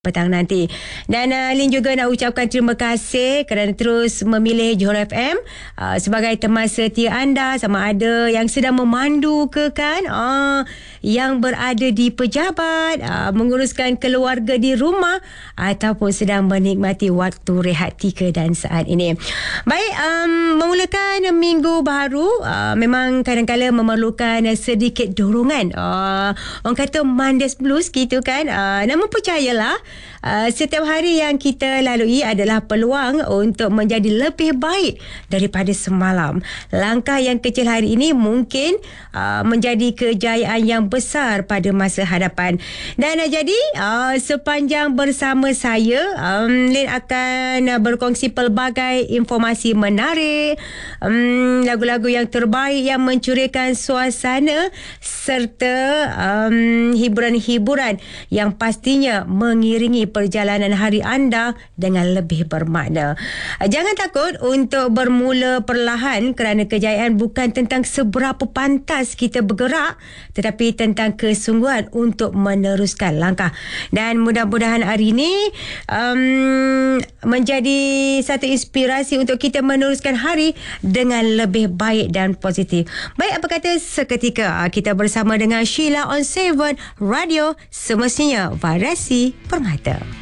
petang nanti. Dan Lin juga nak ucapkan terima kasih kerana terus memilih Johor FM sebagai teman setia anda, sama ada yang sedang memandu ke kan, yang berada di pejabat, menguruskan keluarga di rumah, ataupun sedang menikmati waktu rehat 3 dan saat ini. Baik, memulakan minggu baru memang kadang-kadang memerlukan sedikit dorongan. Orang kata Mondays Blues gitu kan. Namun percayalah, setiap hari yang kita lalui adalah peluang untuk menjadi lebih baik daripada semalam. Langkah yang kecil hari ini mungkin menjadi kejayaan yang besar pada masa hadapan. Dan jadi sepanjang bersama saya, Lin akan berkongsi pelbagai informasi menarik, lagu-lagu yang terbaik yang mencuriakan suasana, serta hiburan-hiburan yang pastinya mengiringi perjalanan hari anda dengan lebih bermakna. Jangan takut untuk bermula perlahan kerana kejayaan bukan tentang seberapa pantas kita bergerak, tetapi tentang kesungguhan untuk meneruskan langkah. Dan mudah-mudahan hari ini menjadi satu inspirasi untuk kita meneruskan hari dengan lebih baik dan positif. Baik, apa kata seketika kita bersama dengan Sheila on 7 Radio, semestinya variasi permata.